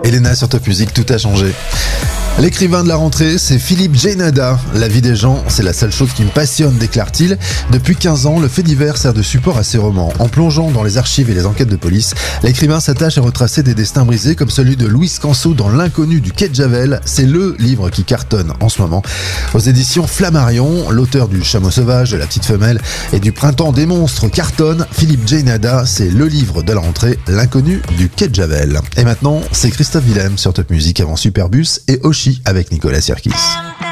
Elena sur Top Music, tout a changé. L'écrivain de la rentrée, c'est Philippe Jainada. La vie des gens, c'est la seule chose qui me passionne, déclare-t-il. Depuis 15 ans, le fait divers sert de support à ses romans. En plongeant dans les archives et les enquêtes de police, l'écrivain s'attache à retracer des destins brisés comme celui de Louis Canso dans L'inconnu du quai de Javel. C'est le livre qui cartonne en ce moment. Aux éditions Flammarion, l'auteur du Chameau sauvage, de La petite femelle et du Printemps des monstres cartonne. Philippe Jainada, c'est le livre de la rentrée, L'inconnu du quai de Javel. Et maintenant, c'est Christophe Willem sur Top Music avant Superbus et Oshi avec Nicolas Sirkis.